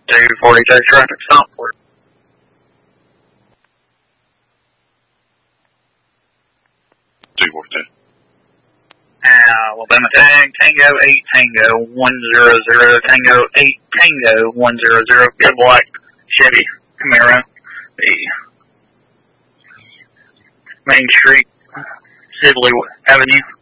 242 traffic stop for 242. Alabama tag, Tango 8, Tango 100, Tango 8, Tango 100, good black Chevy Camaro, the Main Street, Sibley Avenue.